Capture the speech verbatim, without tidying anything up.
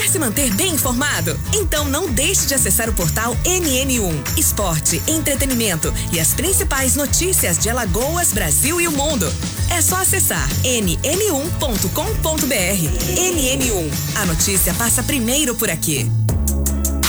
se manter bem informado? Então não deixe de acessar o portal N N um. Esporte, entretenimento e as principais notícias de Alagoas, Brasil e o mundo. É só acessar N N um ponto com ponto B R. N N um. A notícia passa primeiro por aqui.